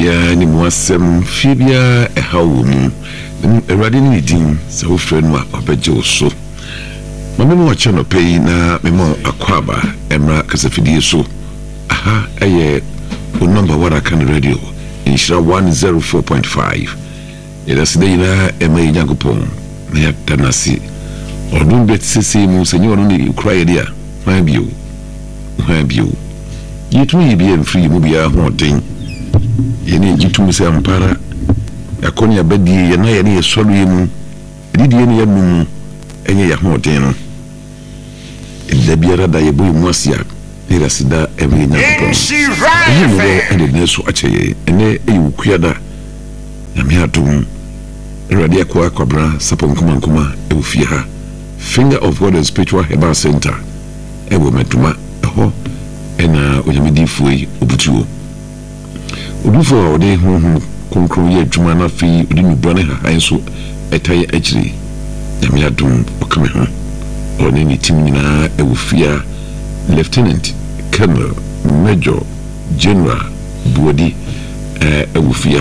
bia ni muasem fie bia ehawo mu erade ni din se wo frɛ no a obeje wo so mame mo acha no pay na memo akwaba emra kasafidie so aha eye o number what I can radio inshira 104.5 ila sidai na emay nyagopon na ya tanasi odun bet sisi mu senyo no ni cry dia ma bio yitumi bi free mu bia ho den yene jitum se ampara yakoni abadie ye na ye ne solo yemu didie ne yemu enye ya ho den no da biara da ye boy mu asia ne rasida ebe nya ko ne ende ne so acheye ene eyukua da na me atum erade akwa kwabra sapon kuma ewufie ha Finger of God and Spiritual Herbal Center ewo metuma ho ena onyamidi fuyi obutuo odufo ode hu konkro ye adwuma na fi odi nubane ha enso etaye agiri nyame adum okame ho oni ni tim nyina ewufia Lieutenant Colonel Major General Buodi ewufia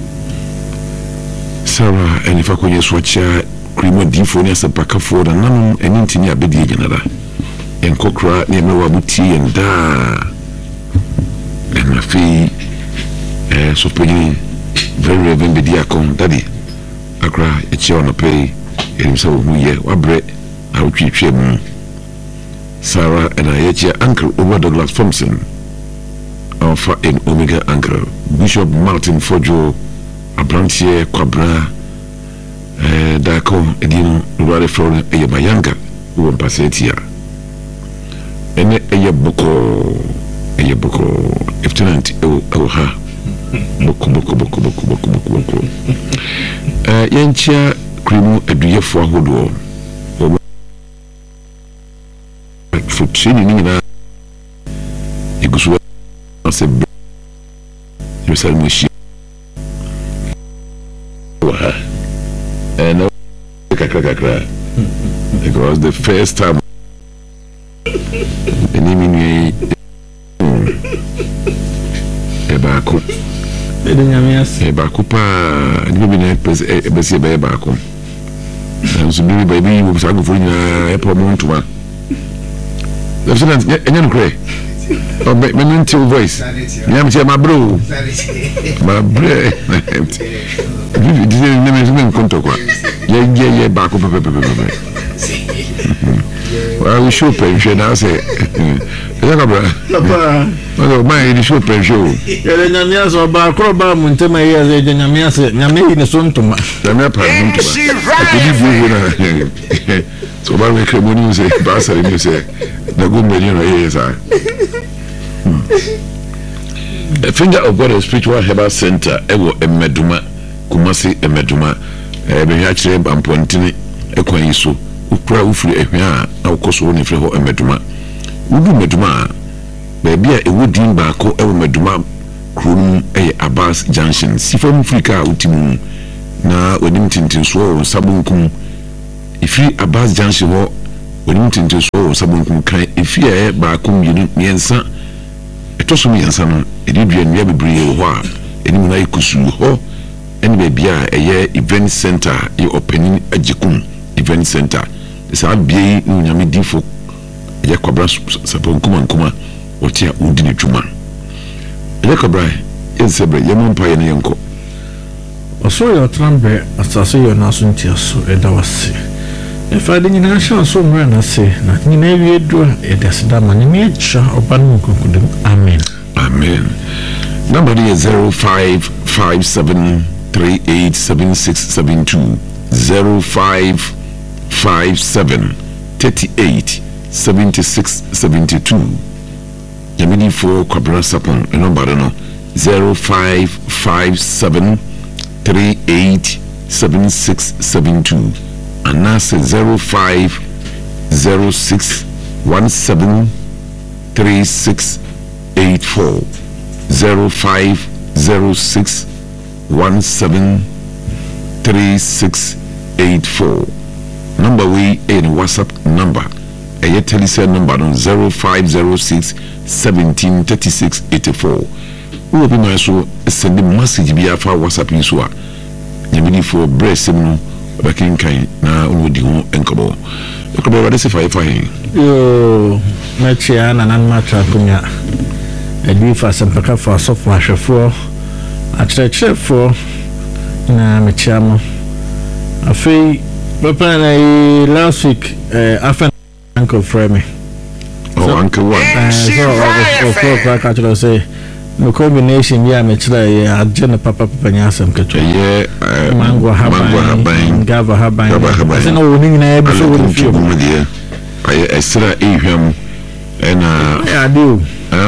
Sarah enifa konye socha krimo difo ni asapakafo na nanum enintini abedi genara enkokra ne mewa buti enda na fi so pegi very reverend diakon daddy akra echi on pay elimsa wo ye wabre awtwetwe mu Sarah and Ayachi Uncle Over Douglas Thompson Alpha and Omega Uncle Bishop Martin Fojo Abrantier Kwabra Dako Edino Rwale Florida Eyamayanga Uwa Mpasetia Ene Eyaboko Lieutenant Ewoha Boko Yanchia Krimu Eduyefo Ahodo for training na igusu ase yosal mushi wa and kakra because the first time enimi ebako edanyamias ebako pa ni bi na ebesi ebako na so bi baby wo sa go for nyina e promontuma Lieutenant, you cry. Oh, my mental voice. Yeah, my bro. My bro. You didn't name contact. Yeah, back up. Well, we show pension. I say, Papa, my show pension. Yamias or Barcroba Montema, Yamias, Yami in the Suntuma. So by the community say, Bassa, you say, the good million years are. The Finger of God and Spiritual Herbal Center, Ewo Emeduma, Kumasi Emeduma, Ebehache Bampontini, Equaniso, Ukra Ufri Ehia, now Kosoni Fleho Emeduma. Ubu Meduma, baby, a woodin bako, Ewo Meduma, Krum, Abbas Junction, Sifam Frika Utimu, na Wedington Swore, Sabunkum. If you Abbas Junction when you intend to show someone who can, if you are back home, you didn't answer. A toss me and son, a Libyan never bring a while, any night kusu ho, and maybe a year event center, your opening a Jikun event center. The South Bay, Yami Difo, Yakobras, Sapon Kuma, or Tia Udini Juma. Yakobra, yes, a Yaman Pioneer Uncle. I saw your trambe as I say your national tears, and I was sick. If I didn't answer so run, I say, not in every door, it is done money nature or Banuku. Amen. Amen. Number is 0557387672. 0557387672. Yamini for Kwabra Sapon, a number no 0557387672. And that's 0506173684. 0506173684. Number we in WhatsApp number. A telephone number on 0506173684. wo bi ma so send message bi afa WhatsApp yi so a nyamidi for breast no bakinkan na ono di ho enkobo ekobo wade se fa yo machia na nan matra kunya edi fa sempaka fa so fa hwefo atrechefo na mechiamo afei papa na last week after uncle frame uncle one so I say no combination ya mechira ya ajena papa nyasam keto mango haban gava haban say no woni na e bi so woni fio ay extra ehwam ena I do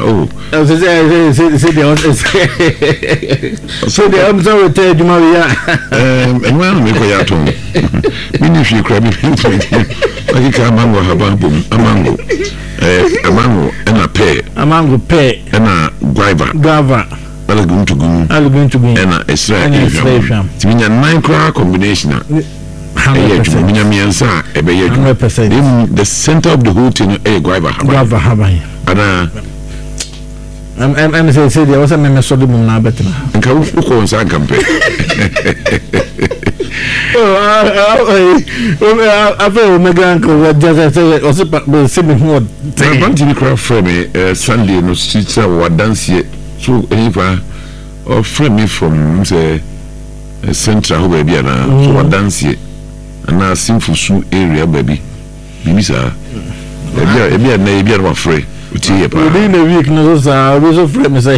so the I'm sorry to tell you Maria enwa me ko ya to mini fi kra bi like ka mango haban bom amango amango pe ena guava ala guntu ena extra ehwam tinya 9 kra combination minya miensa ebe ye 100%. The center of the whole thing guava haban ana I'm say there was a meme so dum na betina nka uko nsa kampe ave omega nko what just say also semi word banti ni craft frame Sunday no teacher wa dance so enifa or frame from say central ho baby na so wa dance na simfusu area baby bibisa ebia na ebia wa frame within a week no so frame say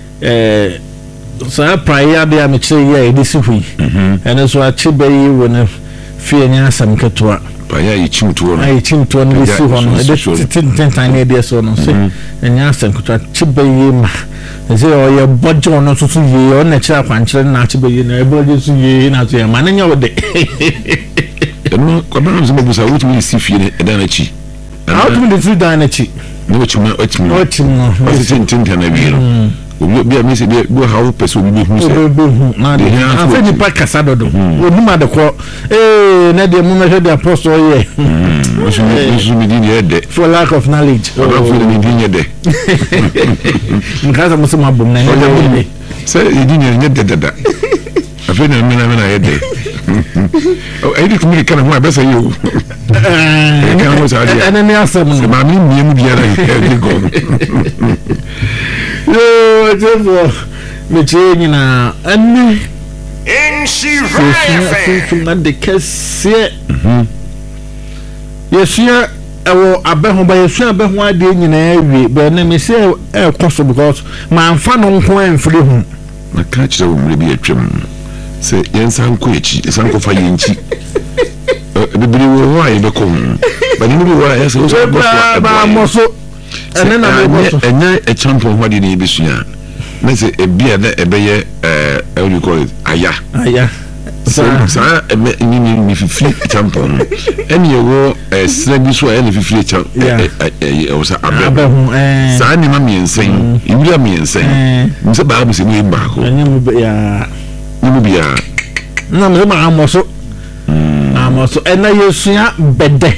so prior there me say yeah this week and so achibe yi wona fie nya asam ketwa prior yi chimto no bi si ho no e tin tan e dey so no say nya asam ketwa achibe yi ma say o ye bojo no so yi o na kira kwankire na achibe yi na e bojo so yi na so ya ma na nya wode no kwa bana zo busa wuti mi si fie ne da na chi out mi si da na chi no chima no tin na bi no obi a mesi be go how person obi hu se na de afa ni pa kasa dodo oni ma de ko na de mo measure the apostle ye so mi din ye de for lack of knowledge for mi din ye de mkaza muso mabum na ne se din ye de dada afa na mena ye de I did me kind of my best you. And then answer me. My name go. Yo, just me change na and in she right from the case. Yes, here I abeho ba yesu abeho ade nyina awie be na me say e koso because man fa no nko amfiri hu na ka kire wo mre bi atwam se yensan ko echi esan ko fa yenchi bibiri wo wa be ko ba ni bi wa yes so ba moso ene na me moso enye e champion ho de ni bi sua na se e bia na e be ye how you call it aya so ni fifli champion eni wo srebi so eni fifli champion o sa abe sa ni ma miensen ibira miensen mse ba bu se ni ba ko eni mu ya ni bia na me ma amoso ena yesua bede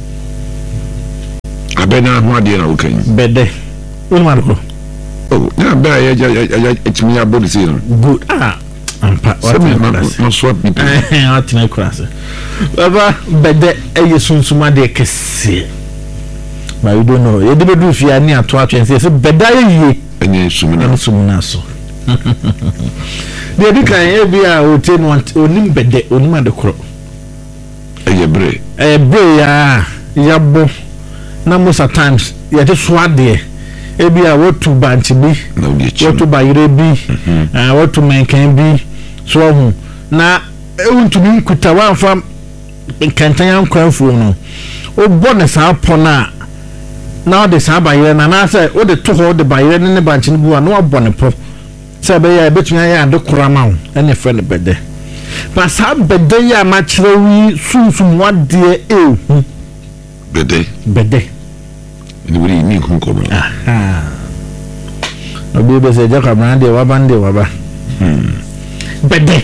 abe na ho ade na wo kan bede won ma ko na ba ya etimi ya body say good ampa no swap people atina kurase baba bede eyesunsuma de kese but you don't know you dey do fi ani ato atwen say beda ye enye sumuna so de bi kan e bi a hotel onim bede onim adekoro bre ya bo na most of times ya te swade e bi a wotu banchi bi wotu bayire bi wotu menken bi so hu na ewuntumi nkuta wa fa kantan kwanfo no o bone sa pona na de sa bayire na say o de to ho de bayire ne banchi bu na o bone po say be ya betunya ya de kurama ho ene friend bede pa sa bede ya ma kire wi sunsun wade ehu bede ni wuri ni kun ko no obi be se jaka brande wa bande wa ba bede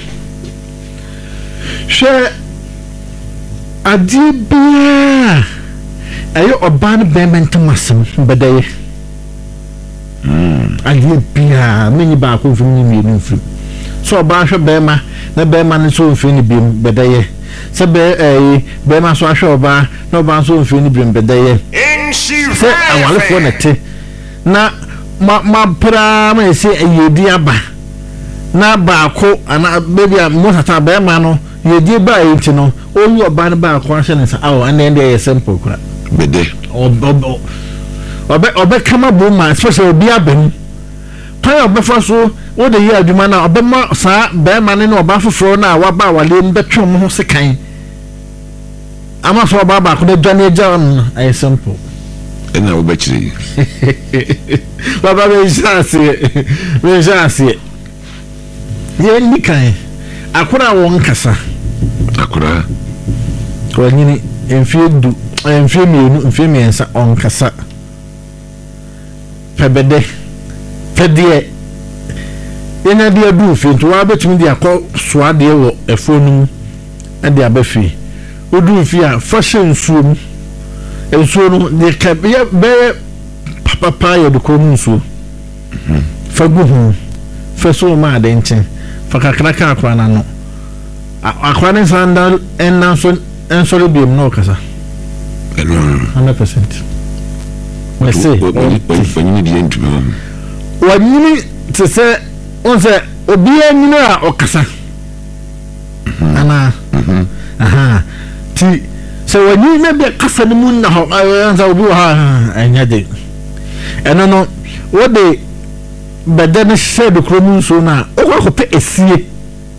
she adibia ayo oban be mentam asem bede adeɛ bia many back from me so ba hwɛ bɛma na bɛma ne so mfiri ne biem bɛdɛyɛ sɛ bɛma so ahwɛ ɔba na ɔba so mfiri ne biem bɛdɛyɛ sɛ awalefoɔ na te na ma pra ma ɛsɛ ayɛdi aba na baako ana baby a mo tata bɛma no yɛdi ba ɛnti no ɔyi ɔba ne baako ahyɛ ne nsa awo ɛnɛ ɛnɛ yɛ simple kora bɛdɛ ɔbɛ kama bo ma especially obi abɛm tɔn ɔbɛfa so wo de yɛ adwuma na ɔbɛma saa bɛrima ne ɔba foforɔ na waba awale mbɛtwe mo ho sekan ama so ɔba baako de dwane agya no ɛyɛ simple ɛna wo bɛkyerɛ baba bɛ nhyɛ yɛ ni kan akora wɔn kasa akora wɔnyini mfie mmiɛnsa ɔnkasa pɛbɛdɛ pɛdeɛ yɛnya de adu fie nti wa betumi de akɔ soa deɛ wɔ ɛfo no mu ɛde aba fie odu fie a fa hyɛ nsuo no de ka bɛyɛ papa yɛ de kɔ mu nsuo fa gu ho fa so ma ade nkyɛn fa kakra ka akora na no akora ne sanda ɛnna so ɛnsɔre biem na ɔkasa 100%. I say, when you to say, on say, Obia Nina or Cassa. Anna, T. So when you may be a Cassa the moon, I answer, and yet, and I know what they but then said the Cromun so now. Oh, I pay a sea.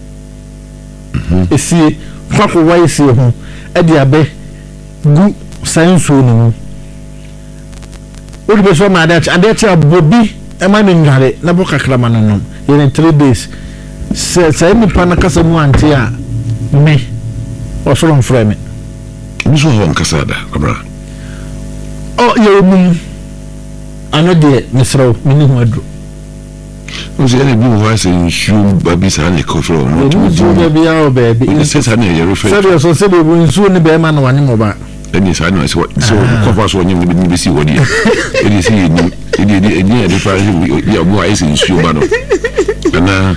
A sea, fuck away, see home, Eddie Abbey, good. Science no what be so mad that and that bobi e ma ngare na boka krama no in 3 days say me pa na kasa mu anti a me o so ron frame me so hon kasa da kabra oh ye mu ano de mesro me ni ho adro o se ele bi ho ase nsu babi sa ne kofro no to do be ya o baby se sa ne ye refer serious so se be bu nsu ne be ma no wane mo ba any side no so cover so nyem be see what e dey see any dey try ya bo ai sin su ba no ana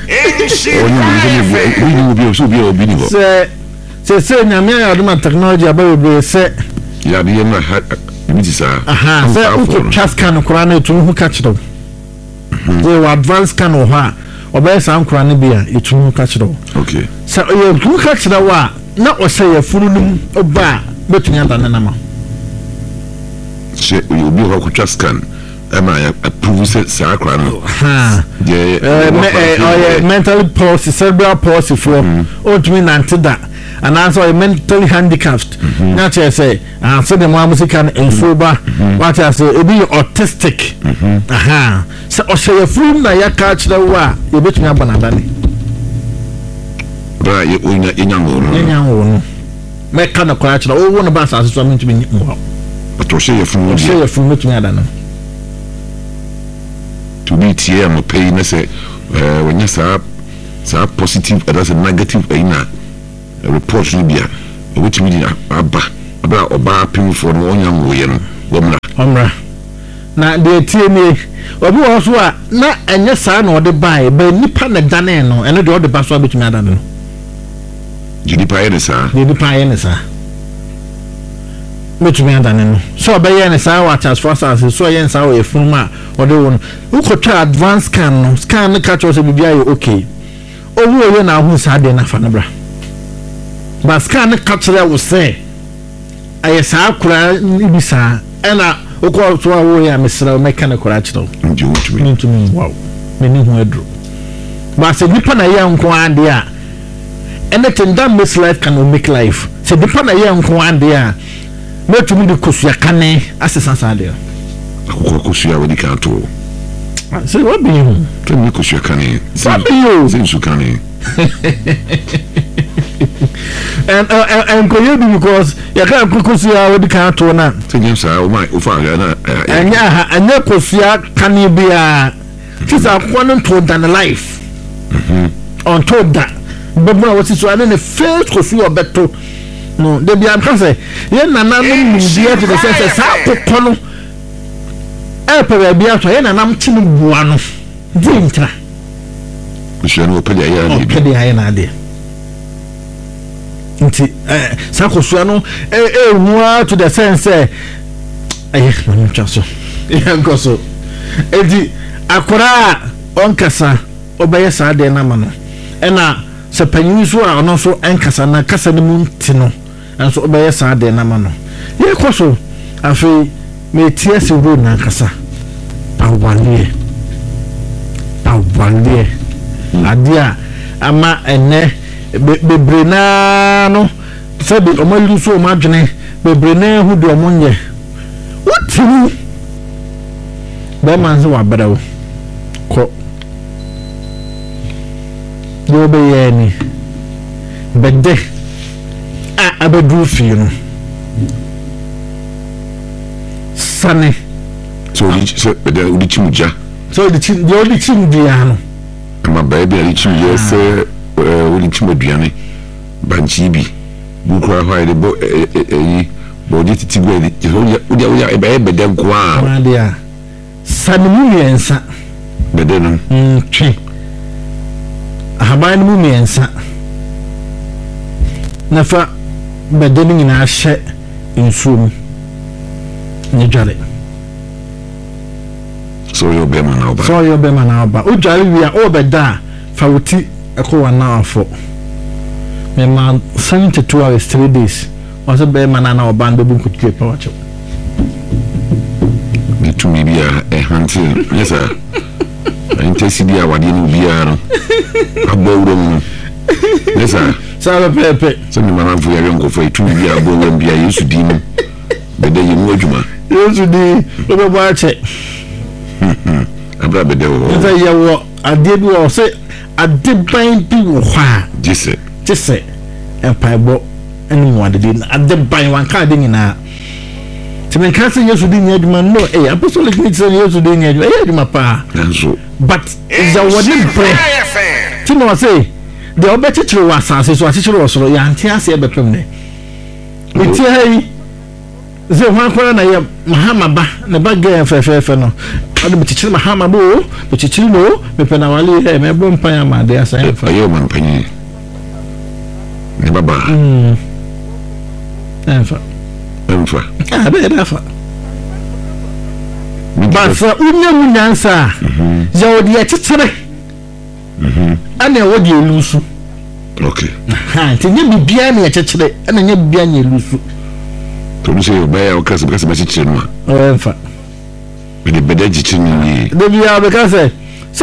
only be so be obi ni bo se nyame ya do technology aba be se ya de na bi ti sa se o trust kan kura na etu hu ka kiro we advance kan o ha oba sa kura na bia etu hu ka kiro okay se o hu ka kiro wa na o se ya furunum oba betunya da nana se you be ho kwa scan am I approve se akra no mental palsy cerebral palsy for otumi nantida and also mentally handicapped not say so the mama musican infoba what I say e be autistic so o say from na ya ka kire wa e betunya banadani ba ye onya enyango no meka na kwa kire o won ba sa so me ntumi mo but o say you from metumi adana to be here mo pay na say when you say positive and that's a negative ina report no bia which mean aba oba pim for no onyango ye no omra na de tie me obi wo so a na enye saa na ode bai ba nipa na dane no eno de ode ba so abetumi adana no jidi pa ye sa metumi adane no so obeye ne saa wa charge for us so ye nsa wo efun ma ode wo no ukotwa advance scan no scan ne catch us bibia ye okay owu ye na hu saa de na fa na bra ba scan ne catch wo say aye saa kura ibi saa ena ukọ so wo ya mesra mechanic kura chiro ntumi wow me ni hu adro ba se nipa na ye nko ade a anything that makes life can make life se nipa na ye nko ade a metumi de kosua kane asesa sade akoko kosua wodi kan to se what be you to me kosua kane zinsu kane and koye because ya ka kosua wodi kan to na tinye sa o mai o fa na anya kosua kane bia tisa akoko no to than life on to that but when I was so and the first kosua beto no de bia am say ye nana no mbia to the sense sa kokko no e pe bia so ye nana mtini bua no dintra Mishano opede aye na opede aye na ade nti sakosua no ehua to the sense aye no twaso yankoso edi akora onkasa obeye saade na ma no ena se panyin so a ono so enkasa na kasa ne munti no enso obeye saade na ma no yekoso afi me tie se ro na kasa pawale adia ama ene bebrena no sabi omalu so omadwene bebrena hu de omonye wotini ba manze wa badawo ko do be yani bedde abadu fi no sane so bedde udi chimuja so the chim diano ama baby ali chim yes udi chimuduane banchibi bukura ho ide bo body titigwe udi bedde kwa madia sane mu yensa bedde no twi ahaban mu yensa nafa bedde ni na hye nsuom ni dwale so yo be man na oba o dwale wi a o beda fa wuti ekowa na afọ me man 72 hours 3 days o se be man na oba ndo bu kutue pa wacho ni tumi bia hanti yes sir intesi bia wade no bia no abo wuro mu yes sir sa pepe so ni man fu ya yonko fa tumi bia abo wuro bia Yesu di mu bede yemu adwuma Yesu di o bo ache abra bede wo nfa ye wo ade bi wo se ade ban bi wo ha jese empaibo eni mo ade di ade ban wan ka ade nyina timen ka se Yesu di nya adwuma no apostolic meet se Yesu di nya adwuma pa nanso but is a word pray tino say the obetechiro wasase so achechiro osoro ya antia se ebepem ne iti hai ze ho kwara na ya mahama ba na ba ga fefe no ade betichiri mahama bo betichiri no mepena wale me bo mpanya ma de asa ya fa ayo man panyi ne baba enfa be dafa ba sa unya nyansa ya odi ya chichire ana wodi elusu okay ha tinye bibia na ya chichire ana nya bibia nya elusu to no say obaya o kase ma chichire no enfa be bede chichire ni de bia be kase so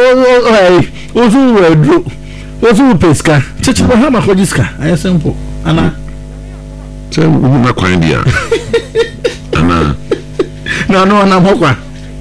ozu pesca chichire ha ma khojiska ay simple ana so na kwan dia ana no na hokwa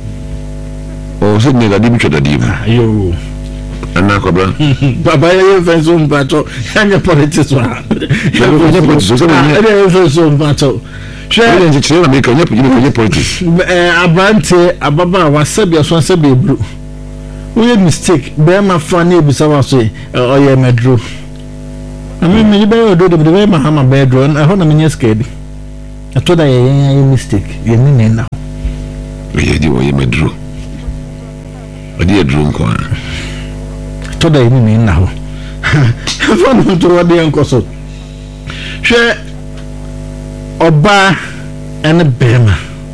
o se ne da di bitwa da di ayo ana ko bra baba ye fenso mpato anya politics wa ye politics so ye fenso mpato share nje chire na make ye politics abrante ababa wasabia so asabia ebru we mistake be ma fa na ebisa wa so oye medro me be odo de ma ha ma bedro na ho na me scared atoda ye mistake ye ni na ye di wo ye medro odi ye dro nko toda ye ni na ho fa no to wade enkoso hwe oba ene bema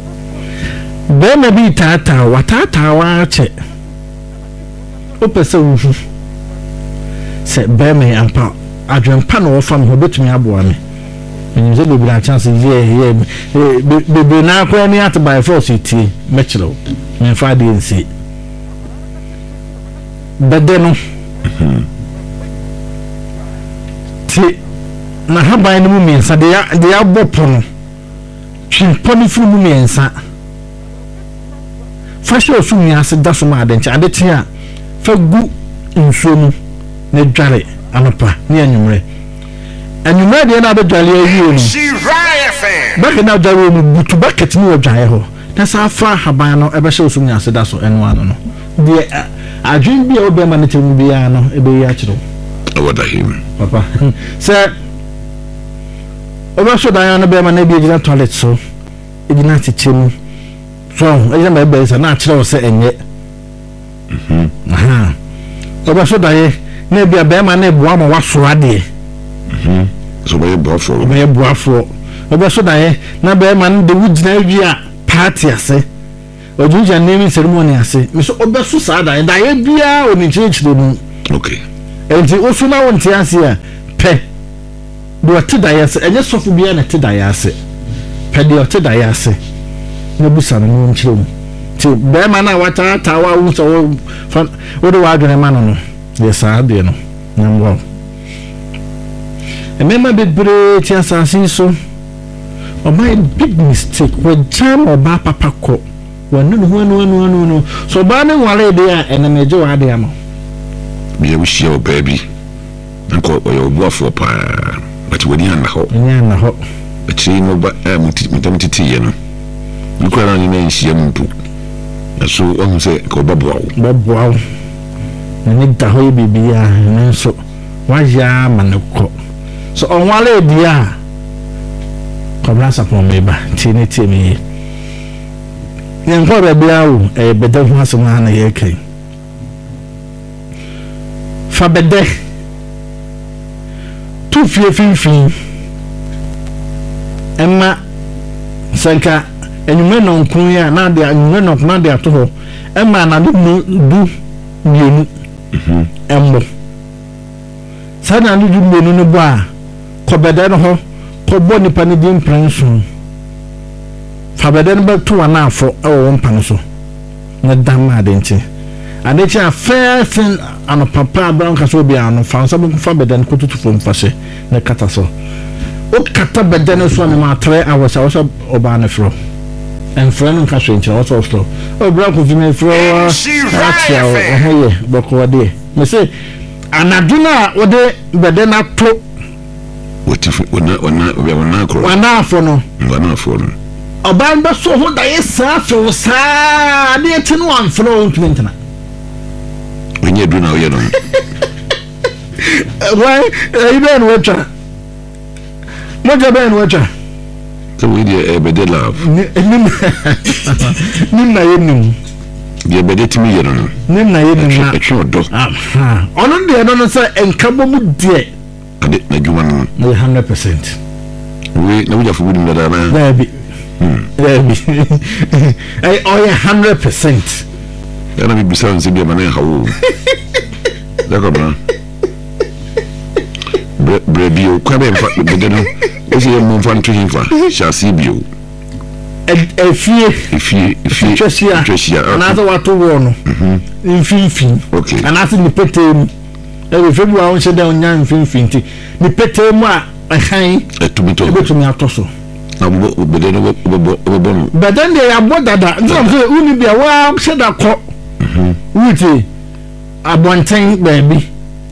bi tata wa che o pese wufu se bema ampa adwempa no wofam ho betumi aboa me nze do bi na chance ye be na akwa ni at by force ti mechiro me fa de nsi bede no ti na haban no mu miensa de ya bopo no twimpo ni fu mu miensa fa sho su mi ase da so ma de ncha ade ti a fa gu nsuo mu na dware anopa ni anwumre de na abedwale ayi oni back na dware mu butu bucket ni odwae ho na sa fa haban no ebe sho su mi ase da so eno ano no de adwin bi a obema ne temu bi ya no ebe ya kiro awada him papa se oba so dan no be ma na bi ejina toilet so ejina chichemu so ejina ma ebe sa na kiro se enye obeso daye na bia be ma na eboa ma waso ade so be boafo obeso daye na be ma na de wugina wi a party ase ojuja naming ceremony ase me so obeso sa daye bia oni chirichiri mu okay enti osu na wonte ase a pe do te daye ase enye sofo bia na te daye ase pe de te daye ase na busa no nchire mu ti be ma na wata tawa wu so wo de wa dwene ma no yes I do no number emema bebre ti asansi so o my big mistake we jam oba papa ko wanu so ba ne wale de a enemeje wa de ama bi we share baby nko o buafo pa but we ni na ho achi no ba mutiti ye no nkura na ni nhia mpu so o se ko babuawo ni da ho bibia nso waja maneko so on wale dia kobra sapon meba tini timi yen ko be biawo bede ho asema na ye kai fa bede tu fie finfin emma sanka enyume no nkun ya na de enyume no na de ato ho emma na du mienu emmo sana ndu mienu no bo a kobede no ho kobo nipa ne di mpranso fa bede no be to wana afo e wo mpan so na dama adenche adechi a first an papa brown kaso bi anu fa so fa bede no kotutu fo mfase na kata so o kata bede no so na ma 3 hours awso oba na fro en friend kaso enche awso fro o brown ko vime fro atia o hoye boko de me say anaduna ode bede na to wana afo no oban be so ho da yesa so saa de tinu amfro ontmentana onye du na oye no why even wecha moja ben wecha so we dey be dey love nim na yenim ye be dey timi ye no nim na yenim na etwe odo ono de no say enkabo mu de ade na djuma no 100% we na wuja fubu nim da na baby ay 100% yana bi bisa nse bi amana hawo dako bra bio kwa be mfa be no ese ye mo mfa nto hinfa sha si bio efie twasia anaza wato wo no mfimfin okay anaza ni petem e febu a onse da onya mfimfin ti ni petem a han etumi atoso na be no bo badan de ya bodada nzam se uni bia wa sheda ko wuti abonten baby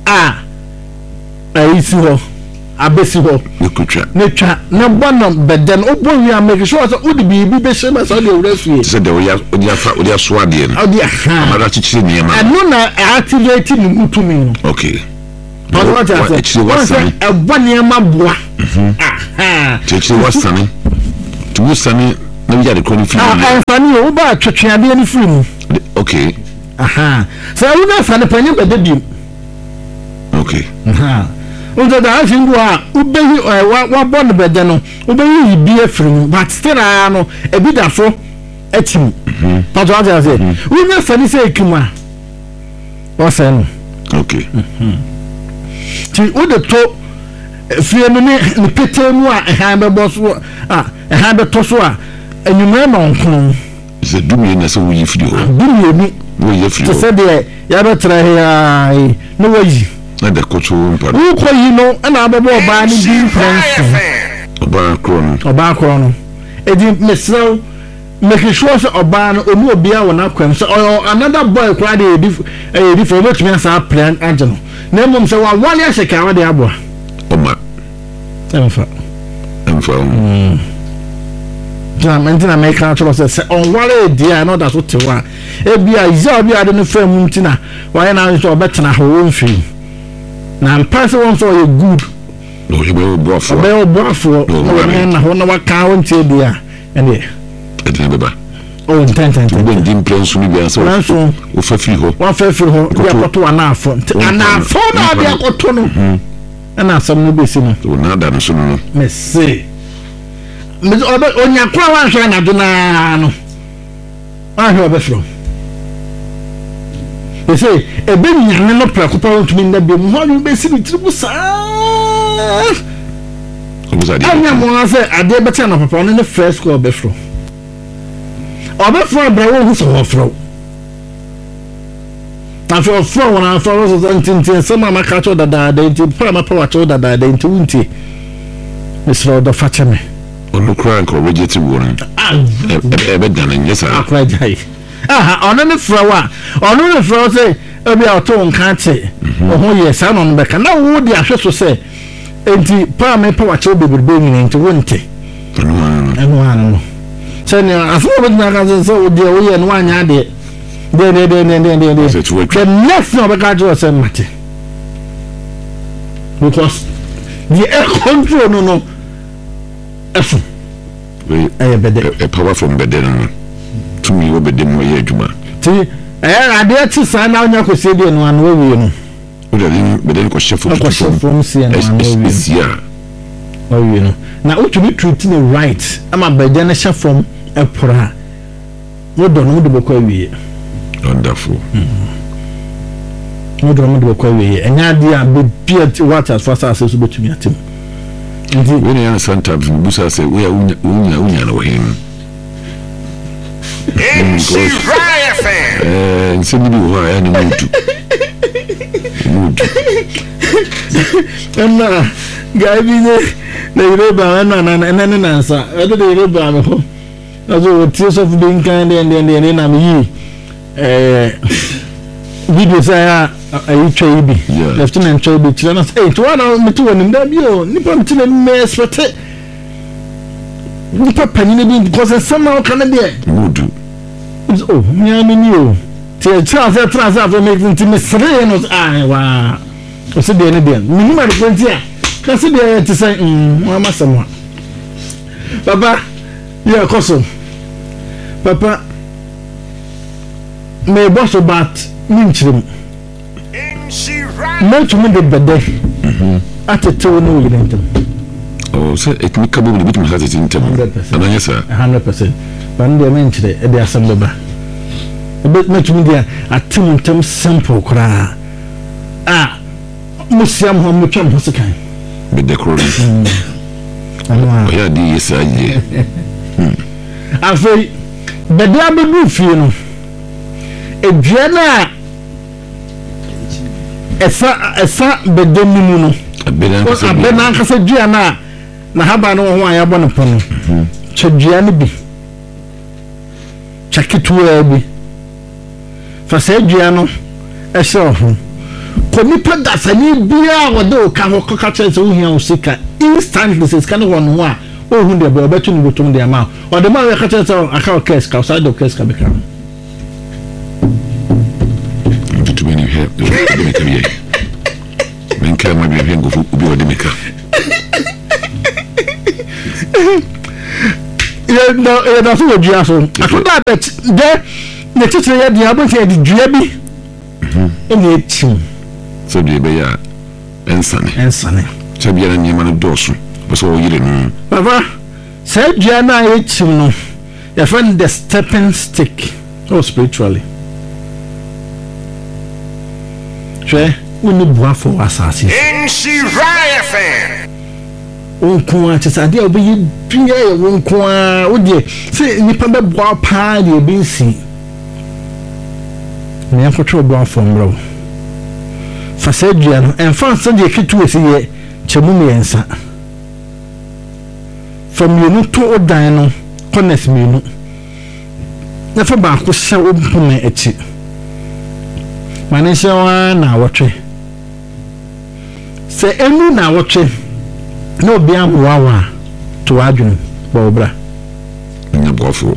isi ho abesi ho netwa na bono badan obon ya make sure so udi bibi be shema so de wrafie se de odi aso ade no odi ha amara chichire niema anu na activate ni mutumi no okay what I say niema boa chichire wasane tu wasane na bi ya de kro fi fani o ba twetweade ni free mu okay so you na fani panye bededi okay unza da afingu a ubehi wa bon bede no ubehi yibi afrim but still no ebidafo atim pato aja say unya fani say ekuma o say no okay ti o de to fie no ni petemu a han be boso han be to so a enyuma ma onkon se dumi na so wuyi fidi ho dumi ni wuyi fidi ho se de ya be tra ya no wayi na de kocho mpa ko yi no na ababo oba ni bi friends oba kro no edi mesel make sure say oba no omu obia wona kwam say another boy kwa de edi for which me say plan ageno na mom say wa wale asheka wa de abo oma emfa mentina make actual say on wale dia no that so tewa ebia iza obia de no fam ntina wa na so obetena ho wonfi na mpase won so you good no you be boafo na ho na waka won tie dia ene beba oh intention to be dim plan so be answer o fa free ho dia koto anafo na dia koto no na asam no be si no o na da no so no me say me onya kwa wa hwe na do na no ahwe obefro they say ebe nyane no prakopa ntumi na bi mo ho be si bitiribu sa anya mo na say ade beta na papa no fresh ko obefro brawo hu so ofro afro ofro na afro so ntintin sama maka cho dada nti pra ma pa wa cho dada nti unti misro do fateme onu kran ko reject won ebe dan nyesa akra jai ono ne frawa ono ne frawa say ebi auto nka che oho ye sa no be ka na wo di ahwe so say enti pra ma pa wa cho bebrebe nyine nti wonte eno ano sani aso na ka so de wo ye no anya de the next no be ka jo say mate because the air control no efu a power from bedden to me wo bedden mo ye adwuma ti ade ti sa na onya ko se de no an wo wi no o de bedden ko chef from see no an wo wi no na o to be treating it right ama bedden chef from epora wo do no de boko wi wonderful wo do no de boko wi enya dia be piet what as fast as so betumi atem when you sometimes busa say we unya no him MC Riot Fan somebody who I am mood na gabi ne na Yoruba na nsa edo de Yoruba me ho aso tears of being kind and na me video say ayi twa bi lieutenant twa bi tira na say to na me to woni da bi o nipa me tira me expect nipa panine bi because somehow can be mood oh me ni o te transfer for make it me sre no wa o se de ne de minimum de plenty a ka se de te say wa masamo papa yeah koso papa me boss bat min chirim me to me de bede atete no yirentam oh so it me kabo bit me hati tintam ananya sa 100% ban de men chire e de asam baba but me to me dia atim tam simple kra musiam ho mo twam hosekan be de kro anwa ya di yesaje afei bede abedu fie no edwana esa bede mimu no abena nkasa dua na haba no ho ayabo no pono chadua ne bi chakitua bi fa sa dua no ehye ho konipa dasani bia wodo ka ho kaka so hia osika instantly says kan ho no a ohun de be obetu ni botum de ama o de ma we ka tell so aka case ka side of case ka be kan to when you have the make me when can my be go fu obi o de make ya na so dua so akoda bet de ne titire ya dia bo ke di dua bi ene etim so de be ya ensane so bi na nyema no dosu bo so yire no papa say dua na etim no ya find the stepping stick or spiritually che uni bua for asasi MC Riot Fan onkwa chesade obeyi bia ye onkwa ode se nipa be bua pa de bi nsi me akotro bua from bro fa se dua no enfan se de kitu esi ye chemu me ensa from you no to odan no connect me no na fa ba ko hye obume echi manisha wa na wotwe se enu na wotwe no bi amwawa to adwunu bo bra nya bofo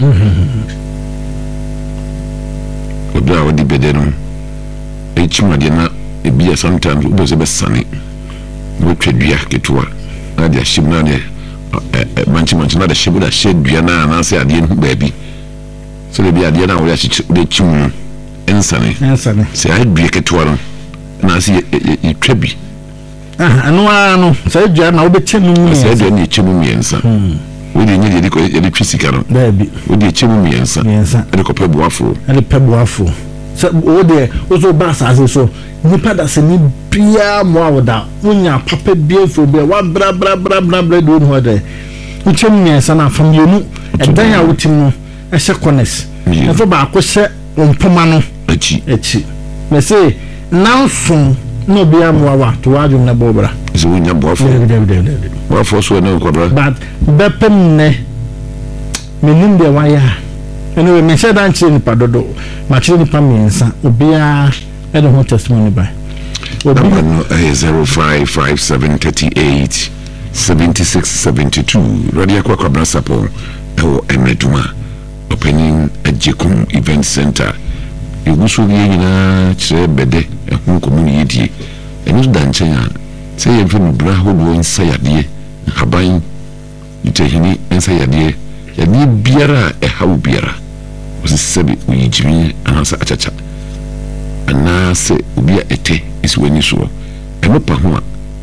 obra wodi bede no echimade na ebia sometimes obo se besane wo twadua ketua na dia shim na de manchi na de shibu da shedua na se ade no baabi so le bi ade na wo ya chichi de chimu ensane se ai bi ketewa no na se e twabi ano sai dua na wo be chemu mi sai dua ni chemu miensa wo de nye de ko de twisika no baby wo de chemu miensa de ko pebuafo so wo de wo so ba sa so nipa da se ni bia mo awoda wonya papa biefo bia wa bra do no de wo chemu miensa na famienu edan a wotim no e hye connect e fo ba ko hye mpoma no echi me say nanso no bia mo wa to wadum na bobra so wonya boafo so na ko bra but bepem ne menim de waya anyway me say dan chiri nipa dodo ma chiri nipa miensa obia e de ho testimony by number no 0557387672 radio kwa bra support ewo emeduma opening Ajekum event center yugusu ye nyina kire bede ehun komuni yedie enu danchen a se ye mfe bra hodo nsa yade haban itehini nsa yade biara hawo biara ossebi uyijimi anasa achacha anase ubia ete isweni so enopa ho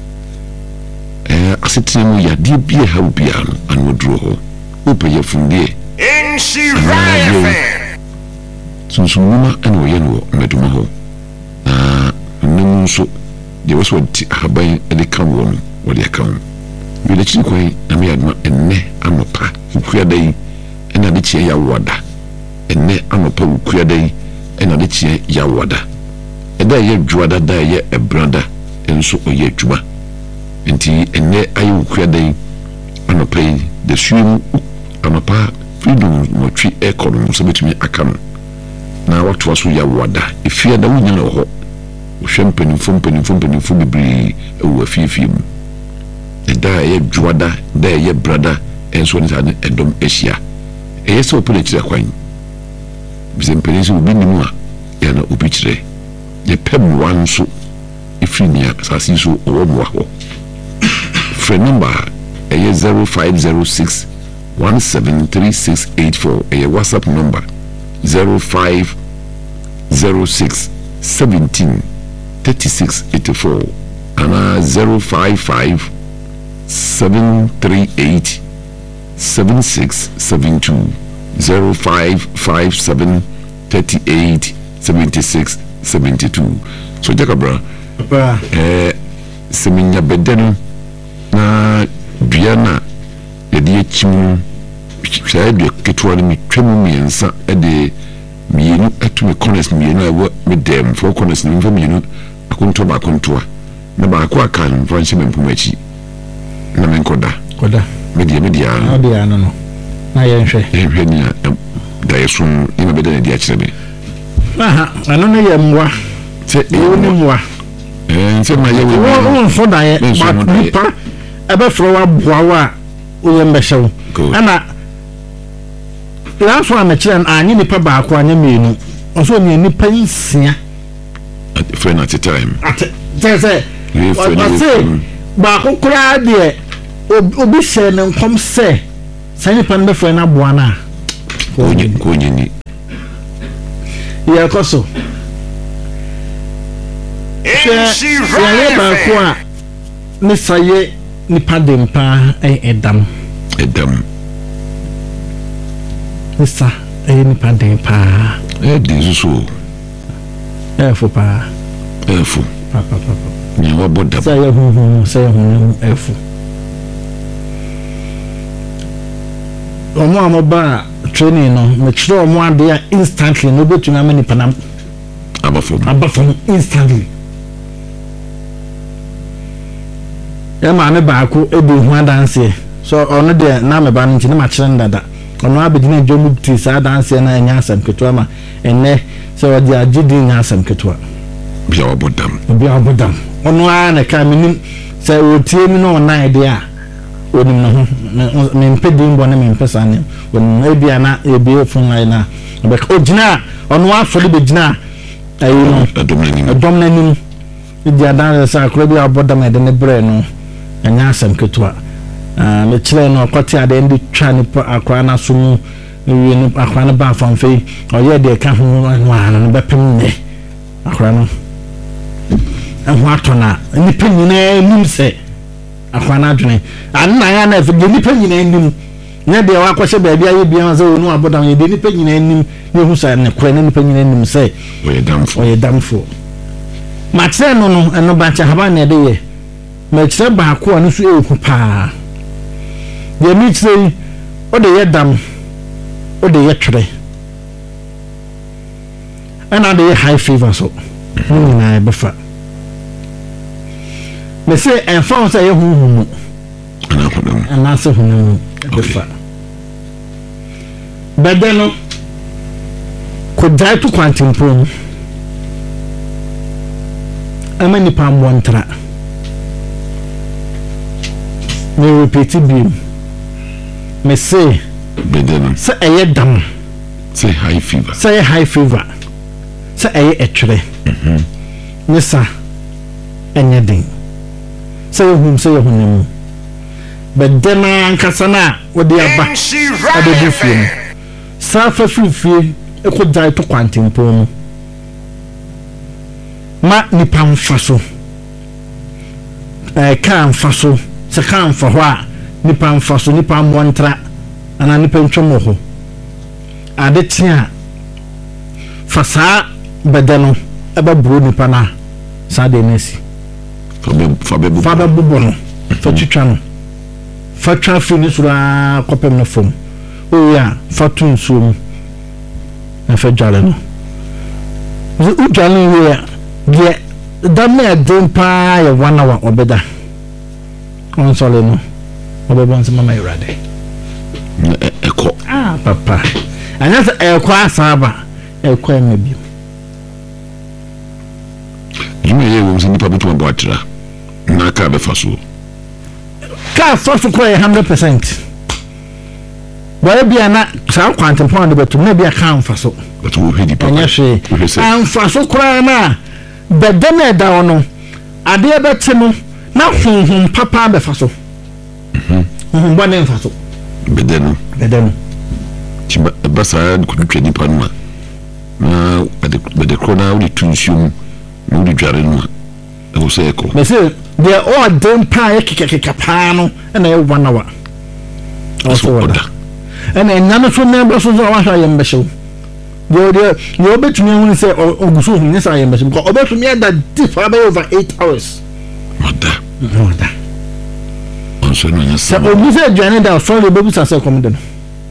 a asetemu yade bia hawo biara no anodro ho opeye fundie Sunsuma and Wayano, Medumaho. Nunso, there was what Habai and the Cameron, what they come. We let you go, and we had and ne amopa, who queer day, and a ditch yawada, and ne amopa who queer day, and a ditch yawada. And there ye juada die a brother, and so ye juma. And tea and ne I queer day, anopay, the swim, amopa, freedom, no tree air column, so between me a come. Na watu waso ya wada efia da wonya no ho wohwe mpanimfo bibiri ewu afifie mu eda ye dwada da ye brada enso ni sane edom ehia eyese opele kire kwan bizempenisi obi nimu a ya na obi kire ye pem wanso efinia sasi so owo ho phone number 0506 173684 eye WhatsApp number 0506 17 3684 and 055 738 7672 0557 38 76 72 so Jacobra seminya bedeno na biana yedi echimu shaede ketwa ni twemu miensa ede mienu atume corners mienu awo medem for corners ni mienu akonto ba kontoa na ba akwa kan franche mempumachi na menkoda media no na yenhwe ni da yesun ina beda na dia kirebe ano na yemwa se ni mwa se ma yewe won so da ye ba nipa ebe fro wa boawa o yembehyew ana last one mention anyi nipa ba akwa anya menu oso ni nipa nsia friend at a time say ba kokura de obi she ne nkom se say nipa ne friend na boa na konye ni ya koso ya ba kwa ni saye nipa dempa edam Nisa, ni pande pa. Dizuso. Efo pa. Efo. Papa. Ni wa boda. Say efo. Omo amoba training no, me chiro omo ade instantly no go tuna mani panam. Abafom instantly. Ya ma me ba ko ebi hu adanse. So ono de na me ba nti na ma kire ndada. Ono abedina jomu ti sa dance na nya asam ketwa ma enne se wodi agidi nya asam ketwa bia obodam ono a na ka minim se wotie mi no na ide a onim no me mpedi mbo na me mpesa ne ono e bia na e bia fun line na be ogina ono aso de begina ayi no adom na nim idi adan sa akro bia obodam e de ne bre no nya asam ketwa me chile no kwati ade ndi twa ni akwa na sumu we no akwa na ba fam fe oye de ka ho wan no bepem ne akwa no ho atona nipa nyina nim se akwa na adwene anna ya na fe nipa nyina nim na de wa kwose ba bia ye bia so no abodan ye de nipa nyina nim ne hu sa ne kora ne nipa nyina nim se oye damfo matre no eno ba cha haba na de ye ma kire ba ko anu so eku pa de mi kire o de ye dam o de ye twere ana de ye high fever so ni na e befa me say en fa say ye hu ana so hu befa badano ko dai to kwantimpo amani pa montra me repeat bi me say bedeno say eye dam say high fever say eye etwere nisa enyedin say hum say hunemu bedena ankasana wodi aba adebu fie safa fie eko dai to kwantimpo no ma nipa mfaso kan faso se kan fa ho a nipa mfaso nipa montra ana nipa ntwemo ho ade tia fasa bedeno eba bro nipa na sa de nesi fa be bubo no fa twitwa no fa twa fini sura kopem na fom o ya fa tun suom na fa jale no u jale we ye damna dempa ya 1 hour obeda on sole no obeba nsema ma irade eko papa anya eko asaba eko emebi yime ye wo nipa betu abo atira na ka be faso ka faso ko 100% wa bia na sa kwantempo de betu na bia ka faso betu wo hedi papa anya hwe faso kra na bedena da ono ade betemu na honhom papa be faso honhom bane faso bedeno tiba basa kudutwa nipa no na ade krona uli tunsium na uli dware no e wo se eko me say de o dem pa ekekeka pa no na e 1 hour also order and enano so na bro so wa hwa ye mbehyew you betumi hu say oguso hu nisa ye mbehyew because obetumi ada deep over 8 hours order so no nya sa oguso adwane da so le bebu sa se komde no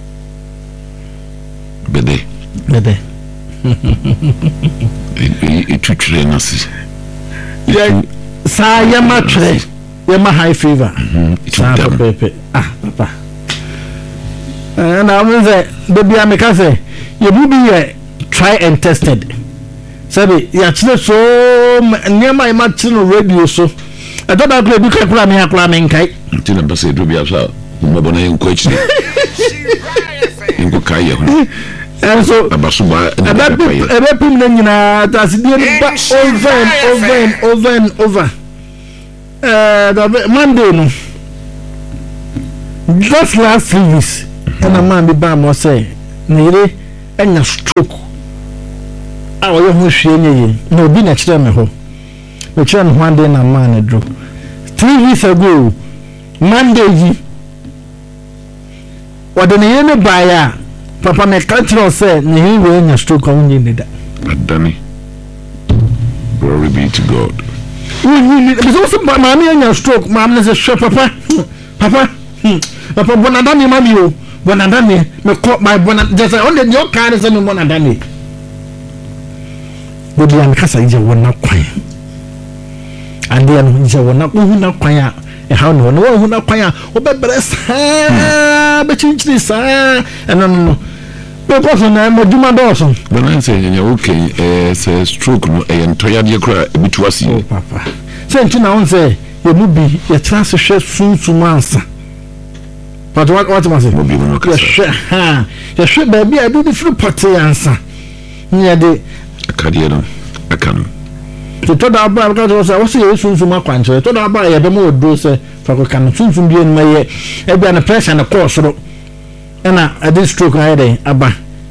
bede e tutre na si sa ya matre ya ma high fever sa pepe papa na I'm say baby ameka say you be try and tested sabi ya chile so nyama e ma chile no radio so e do da kula bi kula me nkai ntina ba say do bi afsa mo bona en ko chile en ko kai ya so abasuba ebe pum na nyina tasidie ba over the Monday no just last 3 weeks and a man be ba mo say nire enya stroke awo ye ho hwie nye na obi na kire me ho me kire no one day na man edro 3 weeks ago Monday yi wadene ye me ba ya papa me control say ni he we enya stroke on nyi nida adani glory be to God we because some mama enya stroke mama say sure papa bonadani mami o bonadani me call my bonadani just on the your car say me bonadani bodi am kasa ije wona kwan ande no ije wona hu na kwan a e ha no hu na kwan a obebere sa be chinchiri sa no because na mo duma dawson when I say nya okay say stroke no e ntoya de kra e bitu asi papa say nti na won say ye mu bi ye trans hwe sunsun ansa but what must say mo bi no kasa ye hwe ba bi a bi fru pote ansa nya de akade no akam to da ba ka to say wo say ye sunsun akwanche to da ba ye be mo do say fa ko kan sunsun bi en maye e bi na pressure na cross ro ɛna ɛde stroke ayɛ dɛ aba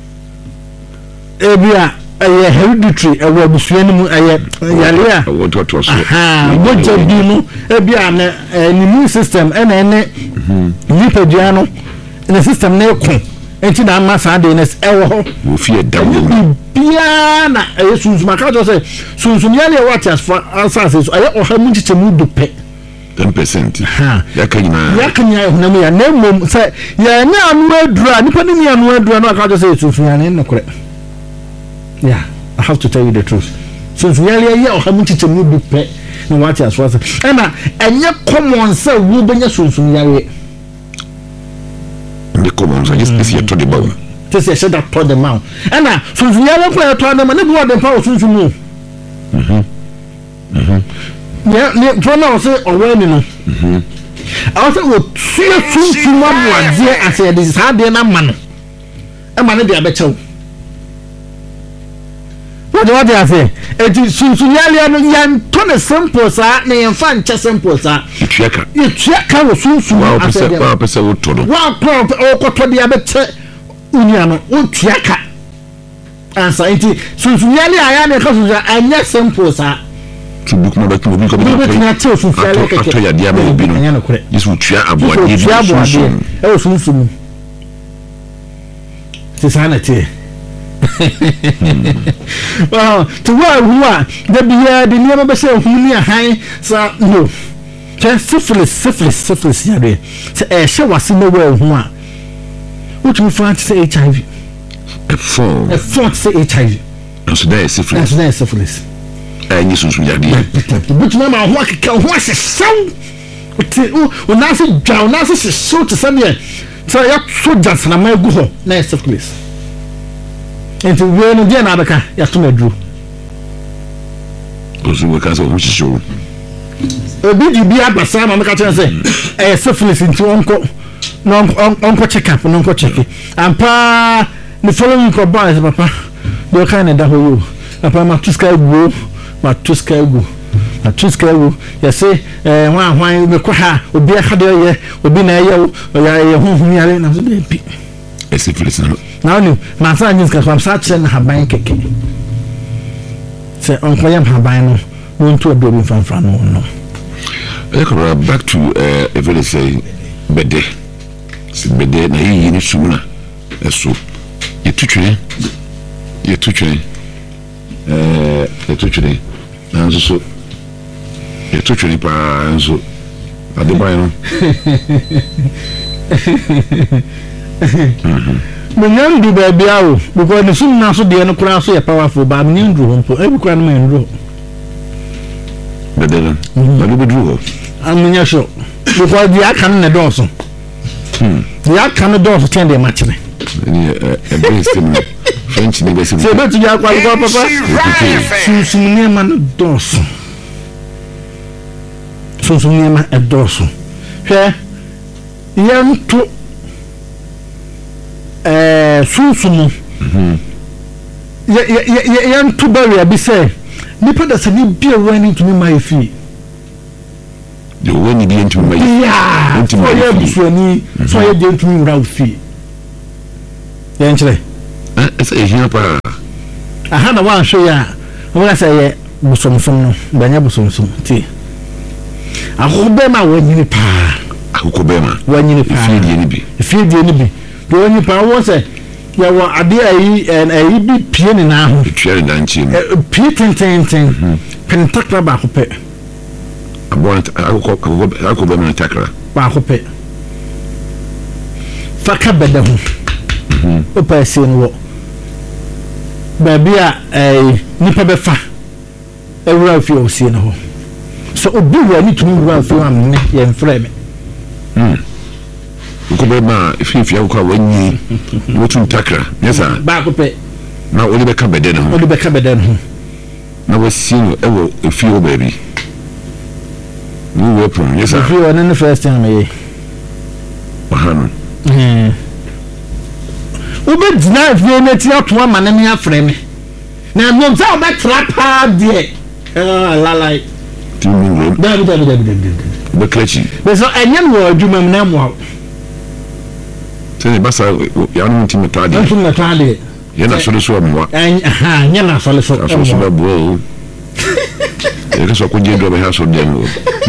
ebia ɛyɛ hereditary ɛwɔ abusua no mu ɛyɛ yare a mogya bi no ebia ne immune system ɛna ɛne nipadua no ne system ne ko enti na ama saa de ne ɛwɔ hɔ ofie dawo bia na ɛyɛ sunsun aka jɔ sɛ sunsun yale ɛwɔ atiasfa asase so ɛyɛ ɔha mu nkyekyɛ mu do pɛ 10%. Yakanya hunam ya na mom sɛ yɛ ne anu adura nipa ne anu adura no aka jɔ sɛ sunsun ya ne ne korɛ. Yeah, I have to tell you the truth. Sunsun yale ɛyɛ ɔha mu nkyekyɛ mu do pɛ na wati asfa ɛna ɛnyɛ common sɛ wo benya sunsun yale. The common so just see to the bow. Just say that to the mouth. And now sunsun yale ko to na ne bo de pa sunsun mu. Yeah, for now say already no. I say wo tue sunsun ma bo ade ase de sa de na ma no. E ma ne de abechew. What I say? It is sunsun yale no yan to ne simple sa na yan fa nche simple sa. Icheka wo sunsun ase de. Wa pese wo to no. Wa ko to de abeche unia no wo tuaka. Ansa enti sunsun yale aya ne ka sunsun anya simple sa. To book no back no bi ko bi ato ya dia ba obi no yesu tua aboade bi e o sunsun se sana te wow to wa da biya de niam ba se huni ahan sa no just syphilis ya de se e hye wase na wa hu a utumi fa se HIV a form se HIV so that is syphilis any sunsun ya dia but na ma ho akeka ho asesaw o na se dwa o na se so to some ye so ya so just na ma gu ho na syphilis enti we no dia na abeka ya to maduro ozu we ka so ho shisho obi di bi abasa ma meka chen say syphilis enti onko check up no onko check ampa the following ko ba papa do kan na da ho yo papa ma tuska go matuska egu yase hwan me kwa ha obi akade ye obi na ye honhom yare na so be bi syphilis no na onu ma sa nyin ska sa chen haban keke se onko yam haban no wonto obi bi fanfra no back to a very say bede na yi ni sumuna eso yetutwe nanzo so yetutwe pa nanzo adebayo no menyandu ba biawo because the sum na so de no kura so ye powerful ba menyandu ho mpo ebi kura no mendu bedela ba do bedru ho amenya sho because the akan na doso the akan doso ten de machine ni best ni French ni best ni se betu ya kwa papa sunsun man doso sunsun man doso hwe yanto sunsun yanto barrier bi say nipa da sani bia wani tumi mai fi de wani bi ntumi mai ntumi mai ya busuani so ya de ntumi ra fi ya nchire esa ehia pa aha na wan hwe ya wona say ye busomsom no banya busomsom ti akobe ma wanyini pa akobe ma wanyini pa fi die ni bi do wanyini pa wo say ya wa ade ayi bi pie ni na ho pie ni dan chi pie tenten pentakra ba ko pe abon akobe ma takra ba ko pe faka beda ho o pa ese no ba bia nipa be fa ewura fi o sie no ho so obi wa ni tumi wura fi am ne ye mfrɛ me ko be ma ififi akwa wanyi wotun takra yesa ba ko pe na oli be ka bede no na wasi no ewo efi o baby ni weapon yesa efi o ne first time me bahano ube dina fi na ti ato ama na me afrɛ me na no za oba trapa de lalai timu da be klechi be so enye no adwuma me na mo Say basa ya no ntimi tade. Ntimi tade. Ye na so so amwa. Nya na so so. So so bo. Ele só com dinheiro vai raso demo.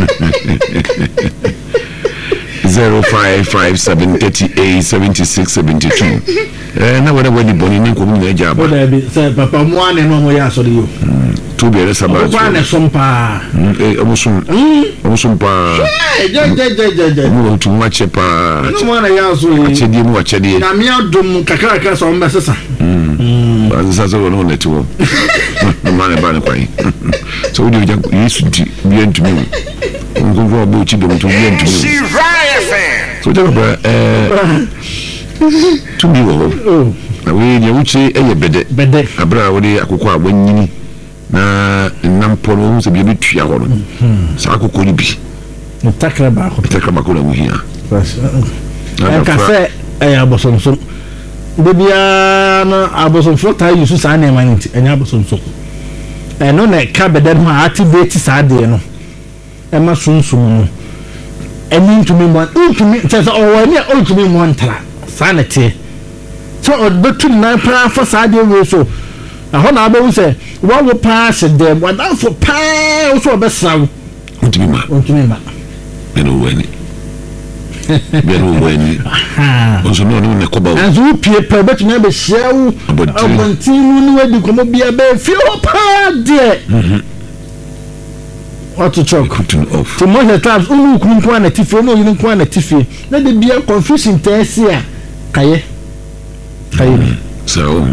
0557387672. Na whatever the boni ni ko mi na jaba. Papa mo ane no mo ya so de yo. To be a sabat. Ko ane sompa. Omusun pa. Mo to match pa. No mo na ya so yi. Achedi mu achedi. Na mi adum kakra so mba sesa. Sasa so no neto. No man ba na kwai. So we do Yesu di bi ntumi. Ngongo abo chi dom to bi ntumi. So tell me to be wo. We nye uchi eye bede. Abra wo de akoko abanyini. Na nampo no se bi tua ho no. Sa akoko ni bi. Takra ba ko na mu hia. Ka se abosonso. Bebia na abosonso ta yusu sa na emanti enya abosonso. No na ka bede no activate sa de no. Ema sunsun no. Eni ntumi mo ntumi tse o wani o ntumi mo ntara sa na tie. So obetu na pra fa sa de we so. Aho na abewu se wo wo pass dem wadan for pa so obesaw. Ntumi ma. Beno wani. Onso no ne koba. Azu pie pa betu na be hyew. Abantinu ni wadi komo bia be fi o pa de. What to talk off. To most times unu kunku na tifi no yin kunku na tifi. Na de bia confusion tesi a kaye. So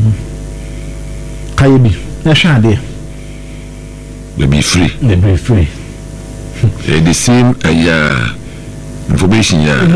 kaye bi. Na shade. They be free. The same information ya.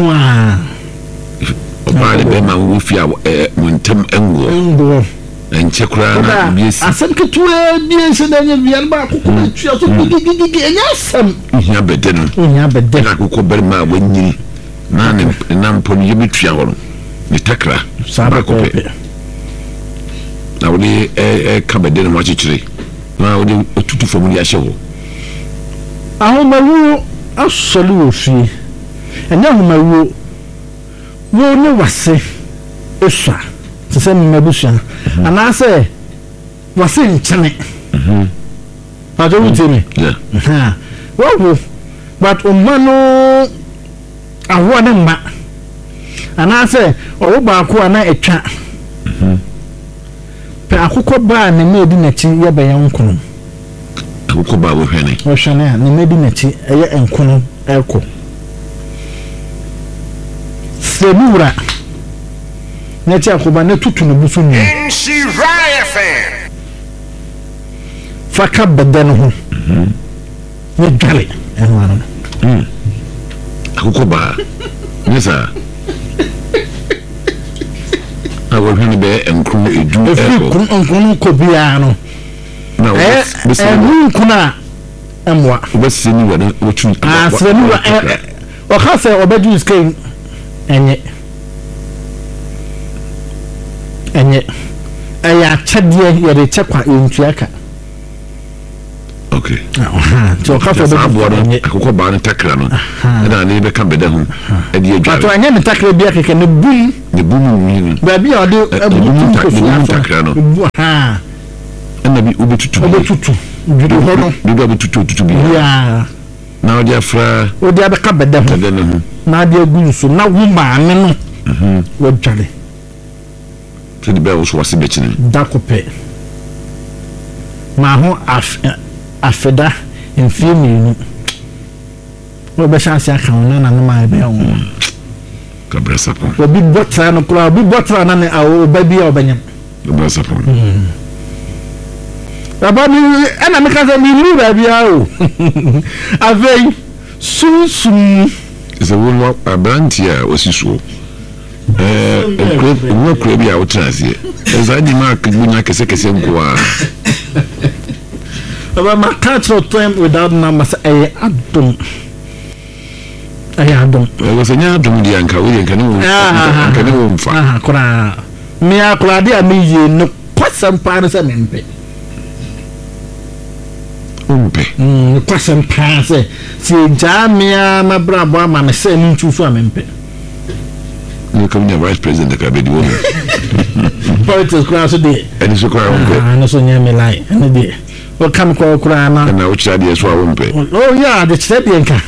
Oba le be ma wo fi muntem engo. Enche kura na biesi. Asem ketua biesi na nya bian ba akoko na tua so gigigigi enya asem. Nya bede no. Na akoko bere ma wanyiri. Na ne na mponi ye betua ho no. Ni takra. Saba kope. Na wodi ka bede no ma chichire. Na wodi otutu fom ya hye ho. Ahomawu asolu ofi. Enya ahomawu wo ne wase eswa. Se mmebusia ana se wase nchene ajo wutimi wo but umano awo ne mma ana se owo ba ko ana etwa pe akukọ ba ne medi na chi ye be yankono akukọ ba wo hwene o hwene ne medi na chi eye enkono eko semura Netia kuba ne tutu no busu ni. Faka bede no ho. Ne dwale eno ano. Akukọ ba. Nisa. Awo hwene be enkru edu eko. Enkru ko bia no. Na kuna emwa. Obesi ni wada otu. Se ni wa o ka se obeju skin enye aya chadie ye de chekwa entuaka. Okay. So ka for be akukọ ba ne takra no. Na ne be ka bede ho. E de adwa. To anya ne takra bia keke ne bum ni. Ba bia o de bum takra no. Ha. Na bi obetutu. Bidu ho no. Bidu obetutu bi. Ya. Na o de afra. O de abeka bede ho. Na de agu so na wo ma me no. Wo dwale. So the bell was watching Dakope. Ma ho afeda in film we be chance aka na na ma be on Kabrasa po. We bi botra no kula bi botra na ne awo ba bi obanyam. Kabrasa po. Aba mi ana me ka se mi lu ba bi a o. Avei sunsun. Is a woman abrantia osisuo. Wo kura bi a wo transie. Ezadi mark bunya kese nko a. Aba ma catch time without number say adom. Adom. Wo se nya adom di anka wo nka ne wo mfa. Kura. Me akura de a me ye no kwasam pa no se mempe. Kwasam pa se si jamia ma brabo ama me se ntu so mempe. you come your vice president ka be di wo politics class dey and so kwa won no so nyame lie and dey o kam ko kura na na o chira dey so a won pe oh yeah the said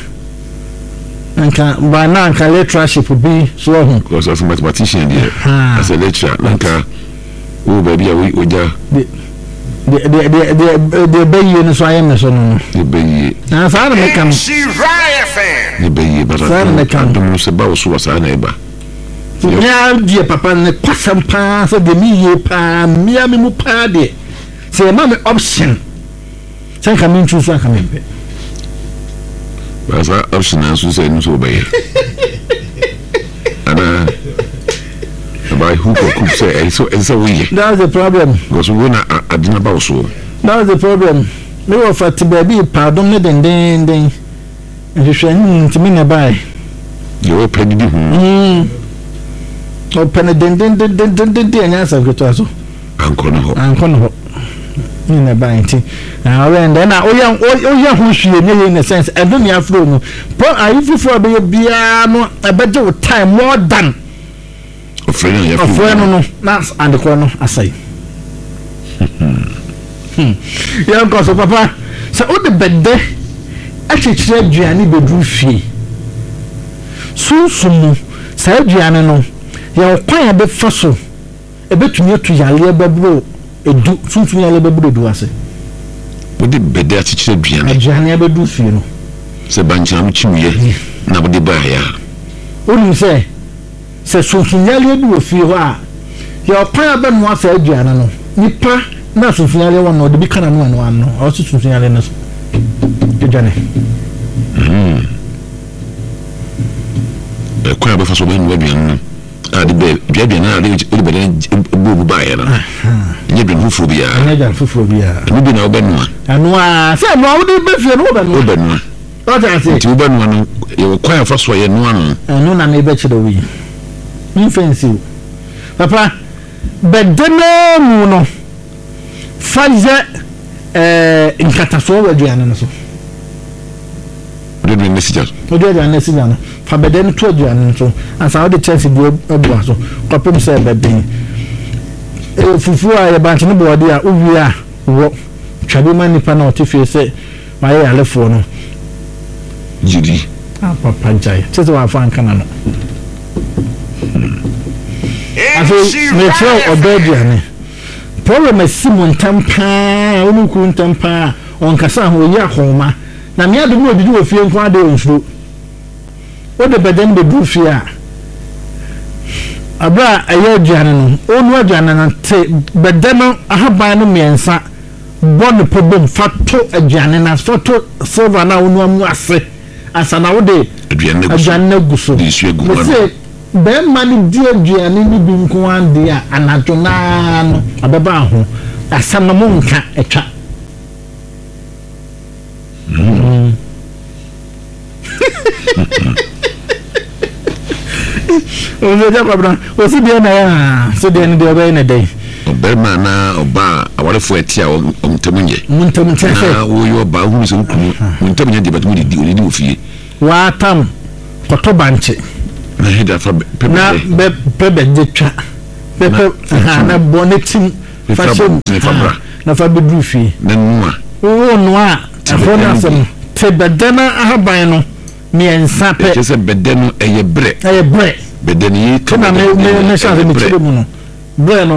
nka ba na nka lectureship bi so ho because as a mathematician there as a lecturer nka o ba bia we oja de bayi no so ayem so no de bayi na fa na mekam de bayi ba ta dum se ba o so wasa na eba ya die papa ne kwasam pa so de mi ye pa mia me mu pa de se ma me option sen ka min choose ka me ba sa option na so se no so bayi ana by who could say so we that's the problem because we na adina ba so that's the problem me wo fat baby pardon me den nhwehwe ntimi na bai yo pedi di o pen den anya sa kweto so ankono ho ni na bai nti na when then na oya ho hwie ne in a sense and don't you afro no po ayifu for be bia no abeje wo time more than ofreno ya no nas and kono asai ya ko so papa so o de bedde achichire aduane bedru fie sunsumu sa aduane no ya kwan ya be faso e betumi atu yale babro edu sunsumu yale babro edu ase o de bedde achichire aduane bedru fie no se bancha mu chimuye na bo de ba ya o ni se sunsunyale bi wo fie ho a ya kwan ba no asa aduane no nipa na sunsunyale won no de bi kana no ano o sunsunyale no aduane kwa ba faso ba nwa aduane a de be aduane na de be bu ba ya na nye bi fufu bia ni bi na obenua anu a se no wo de be fie no obenua o ta se ti obenua no ye kwa faso ye no anu na me be chede wi mi fancy papa bedena mu no faze nkataso wa aduane no so de message o de aduane si na no fa bedena to aduane no so asa o de chance bi obo so kopem se beden fufu a ye banche no body a owi a wo twabe mani pa na o te fie se ma ye alefo no jidi papa jai tete wa fa nkana no aso me tro obedia problem is Simon Tampa onukun Tampa on kasa ho yi akoma na me adu no odidi wo fie nko ade onsuro o de beden de du fie a abra aye aduane no onu aduane na te beden no ahaban no miensa bon problem fato aduane na fato silver na onu amu ase asana wo de aduane guso di su egu be mani di aduane ni bi nko ande a anajo na no abeba ho asana mo nka etwa o ja kwabra o si de na ya so de ni de oba na dai oberma na oba awarefo etia ontemunye muntemunche na wo yo ba hu so kunu muntemunye de batmu di ofie wa tam koto banche na heda fa na be de twa pepe na bonetim fashion na fa bedru fie na nua wo noa afona sam te bedana ahaban no miensa pe je se bedenu eye bre bedeni bedeni kana me chance me chire mu no bre no